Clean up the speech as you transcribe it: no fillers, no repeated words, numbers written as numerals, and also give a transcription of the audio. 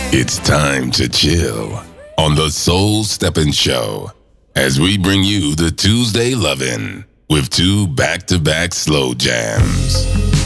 It's time to chill on the Soul Steppin' Show as we bring you the Tuesday Lovin' with two back-to-back slow jams.